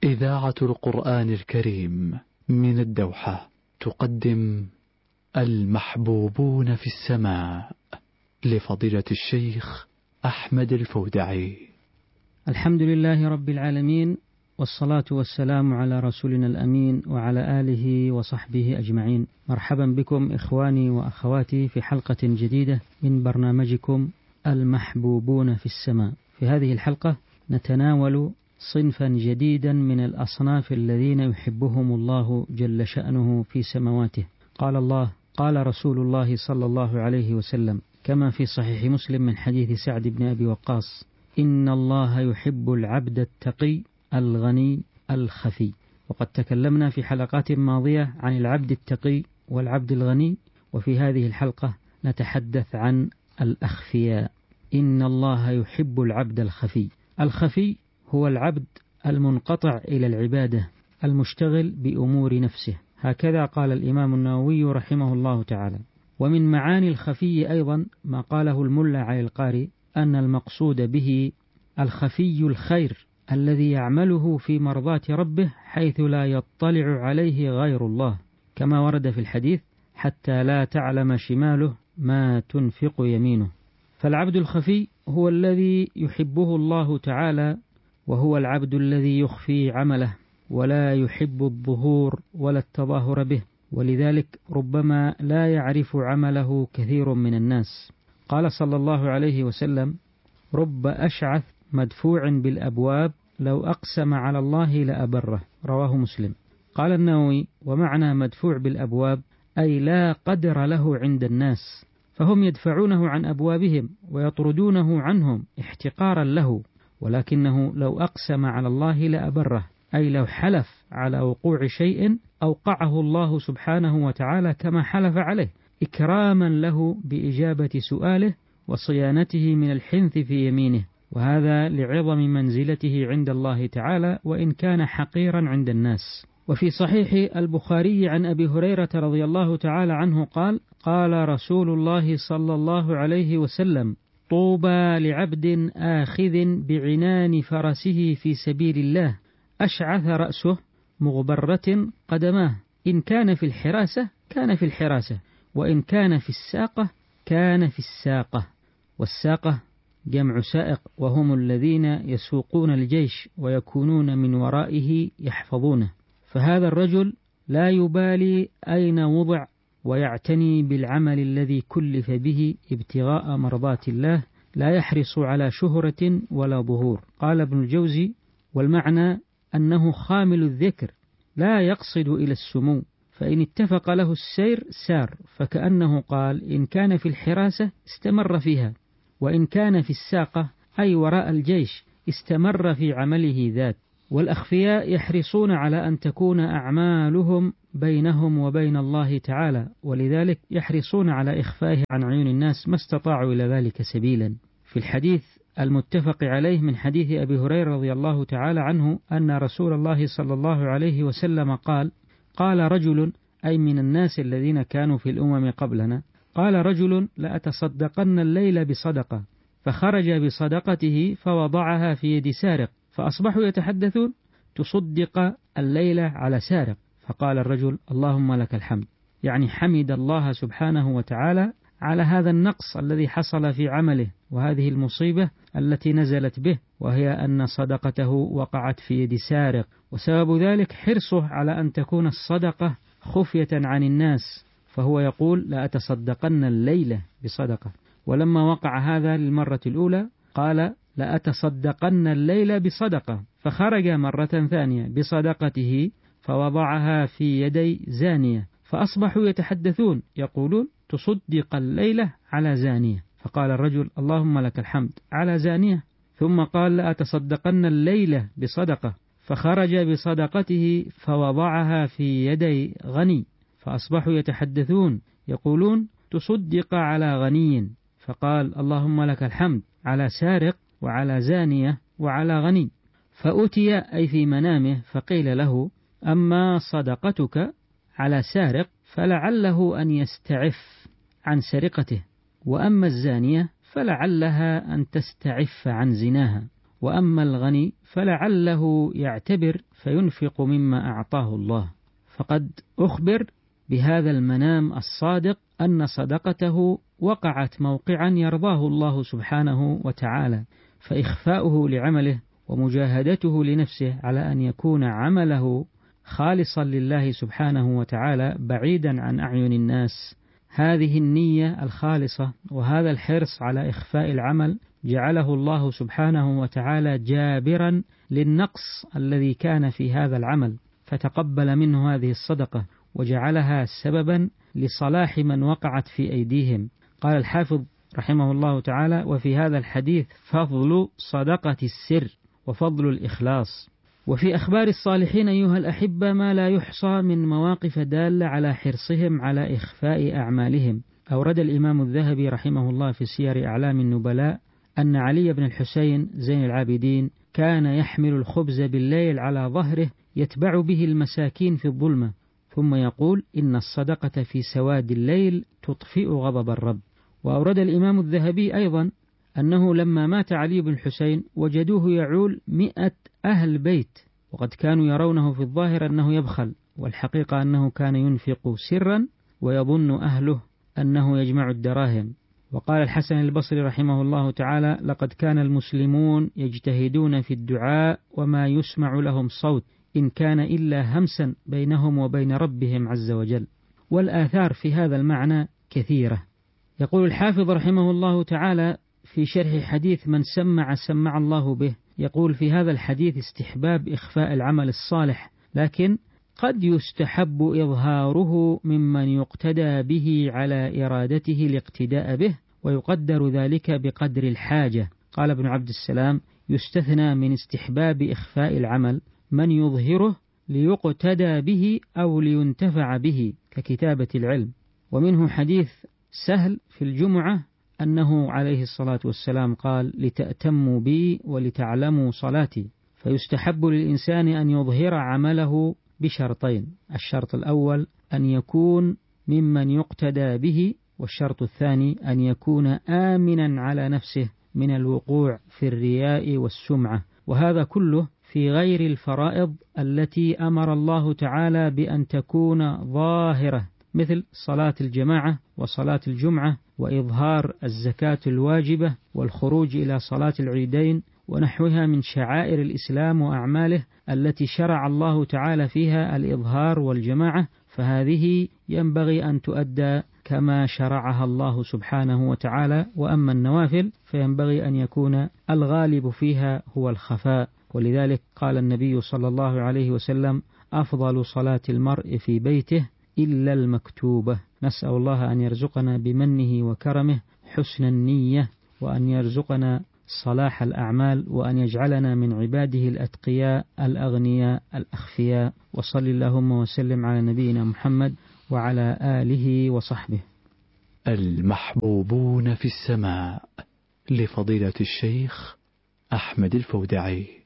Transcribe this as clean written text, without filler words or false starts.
إذاعة القرآن الكريم من الدوحة تقدم المحبوبون في السماء لفضيلة الشيخ أحمد الفودعي. الحمد لله رب العالمين، والصلاة والسلام على رسولنا الأمين وعلى آله وصحبه أجمعين. مرحبا بكم إخواني وأخواتي في حلقة جديدة من برنامجكم المحبوبون في السماء. في هذه الحلقة نتناول صنفا جديدا من الأصناف الذين يحبهم الله جل شأنه في سماواته. قال الله، قال رسول الله صلى الله عليه وسلم كما في صحيح مسلم من حديث سعد بن أبي وقاص: إن الله يحب العبد التقي الغني الخفي. وقد تكلمنا في حلقات ماضية عن العبد التقي والعبد الغني، وفي هذه الحلقة نتحدث عن الأخفياء. إن الله يحب العبد الخفي. الخفي هو العبد المنقطع إلى العبادة المشتغل بأمور نفسه، هكذا قال الإمام النووي رحمه الله تعالى. ومن معاني الخفي أيضا ما قاله الملا علي القاري، أن المقصود به الخفي الخير الذي يعمله في مرضاة ربه حيث لا يطلع عليه غير الله، كما ورد في الحديث: حتى لا تعلم شماله ما تنفق يمينه. فالعبد الخفي هو الذي يحبه الله تعالى، وهو العبد الذي يخفي عمله ولا يحب الظهور ولا التظاهر به، ولذلك ربما لا يعرف عمله كثير من الناس. قال صلى الله عليه وسلم: رب أشعث مدفوع بالأبواب لو أقسم على الله لأبره، رواه مسلم. قال النووي: ومعنى مدفوع بالأبواب أي لا قدر له عند الناس، فهم يدفعونه عن أبوابهم ويطردونه عنهم احتقارا له، ولكنه لو أقسم على الله لأبره، أي لو حلف على وقوع شيء أوقعه الله سبحانه وتعالى كما حلف عليه، إكراما له بإجابة سؤاله وصيانته من الحنث في يمينه، وهذا لعظم منزلته عند الله تعالى وإن كان حقيرا عند الناس. وفي صحيح البخاري عن أبي هريرة رضي الله تعالى عنه قال: قال رسول الله صلى الله عليه وسلم: طوبى لعبد آخذ بعنان فرسه في سبيل الله، أشعث رأسه مغبرة قدماه، إن كان في الحراسة كان في الحراسة، وإن كان في الساقة كان في الساقة. والساقة جمع سائق، وهم الذين يسوقون الجيش ويكونون من ورائه يحفظونه. فهذا الرجل لا يبالي أين وضع، ويعتني بالعمل الذي كلف به ابتغاء مرضات الله، لا يحرص على شهرة ولا ظهور. قال ابن الجوزي: والمعنى أنه خامل الذكر لا يقصد إلى السمو، فإن اتفق له السير سار، فكأنه قال: إن كان في الحراسة استمر فيها، وإن كان في الساقة أي وراء الجيش استمر في عمله ذات. والأخفياء يحرصون على أن تكون أعمالهم بينهم وبين الله تعالى، ولذلك يحرصون على إخفائه عن عيون الناس ما استطاعوا إلى ذلك سبيلا. في الحديث المتفق عليه من حديث أبي هريرة رضي الله تعالى عنه أن رسول الله صلى الله عليه وسلم قال: قال رجل، أي من الناس الذين كانوا في الأمم قبلنا، قال رجل: لأتصدقن الليل بصدقة، فخرج بصدقته فوضعها في يد سارق، فأصبحوا يتحدثون: تصدق الليلة على سارق. فقال الرجل: اللهم لك الحمد، يعني حمد الله سبحانه وتعالى على هذا النقص الذي حصل في عمله وهذه المصيبة التي نزلت به، وهي أن صدقته وقعت في يد سارق، وسبب ذلك حرصه على أن تكون الصدقة خفية عن الناس، فهو يقول: لأتصدقن الليلة بصدقة. ولما وقع هذا للمرة الأولى قال: لأتصدقن الليل بصدقة، فخرج مرة ثانية بصدقته فوضعها في يدي زانية، فأصبحوا يتحدثون يقولون: تصدق الليلة على زانية. فقال الرجل: اللهم لك الحمد، على زانية؟ ثم قال: لأتصدقن الليلة بصدقة، فخرج بصدقته فوضعها في يدي غني، فأصبحوا يتحدثون يقولون: تصدق على غني. فقال: اللهم لك الحمد، على سارق وعلى زانية وعلى غني. فأتي أي في منامه فقيل له: أما صدقتك على سارق فلعله أن يستعف عن سرقته، وأما الزانية فلعلها أن تستعف عن زناها. وأما الغني فلعله يعتبر فينفق مما أعطاه الله، فقد أخبر بهذا المنام الصادق أن صدقته وقعت موقعا يرضاه الله سبحانه وتعالى، فإخفاؤه لعمله ومجاهدته لنفسه على أن يكون عمله خالصا لله سبحانه وتعالى بعيدا عن أعين الناس، هذه النية الخالصة وهذا الحرص على إخفاء العمل جعله الله سبحانه وتعالى جابرا للنقص الذي كان في هذا العمل، فتقبل منه هذه الصدقة وجعلها سببا لصلاح من وقعت في أيديهم. قال الحافظ رحمه الله تعالى: وفي هذا الحديث فضل صدقة السر وفضل الإخلاص. وفي أخبار الصالحين أيها الأحبة ما لا يحصى من مواقف دالة على حرصهم على إخفاء أعمالهم. أورد الإمام الذهبي رحمه الله في سير أعلام النبلاء أن علي بن الحسين زين العابدين كان يحمل الخبز بالليل على ظهره يتبع به المساكين في الظلمة، ثم يقول: إن الصدقة في سواد الليل تطفئ غضب الرب. وأورد الإمام الذهبي أيضا أنه لما مات علي بن الحسين وجدوه يعول 100 أهل بيت، وقد كانوا يرونه في الظاهر أنه يبخل، والحقيقة أنه كان ينفق سرا ويظن أهله أنه يجمع الدراهم. وقال الحسن البصري رحمه الله تعالى: لقد كان المسلمون يجتهدون في الدعاء وما يسمع لهم صوت إن كان إلا همسا بينهم وبين ربهم عز وجل. والآثار في هذا المعنى كثيرة. يقول الحافظ رحمه الله تعالى في شرح حديث من سمع الله به، يقول في هذا الحديث استحباب إخفاء العمل الصالح، لكن قد يستحب إظهاره ممن يقتدى به على إرادته الاقتداء به، ويقدر ذلك بقدر الحاجة. قال ابن عبد السلام: يستثنى من استحباب إخفاء العمل من يظهره ليقتدى به أو لينتفع به ككتابة العلم. ومنه حديث سهل في الجمعة أنه عليه الصلاة والسلام قال: لتأتموا بي ولتعلموا صلاتي. فيستحب للإنسان أن يظهر عمله بشرطين: الشرط الأول أن يكون ممن يقتدى به، والشرط الثاني أن يكون آمنا على نفسه من الوقوع في الرياء والسمعة، وهذا كله في غير الفرائض التي أمر الله تعالى بأن تكون ظاهرة، مثل صلاة الجماعة وصلاة الجمعة وإظهار الزكاة الواجبة والخروج إلى صلاة العيدين ونحوها من شعائر الإسلام وأعماله التي شرع الله تعالى فيها الإظهار والجماعة، فهذه ينبغي أن تؤدى كما شرعها الله سبحانه وتعالى. وأما النوافل فينبغي أن يكون الغالب فيها هو الخفاء، ولذلك قال النبي صلى الله عليه وسلم: أفضل صلاة المرء في بيته إلا المكتوبة. نسأل الله أن يرزقنا بمنه وكرمه حسن النية، وأن يرزقنا صلاح الأعمال، وأن يجعلنا من عباده الأتقياء الأغنياء الأخفياء. وصل اللهم وسلم على نبينا محمد وعلى آله وصحبه. المحبوبون في السماء لفضيلة الشيخ أحمد الفودعي.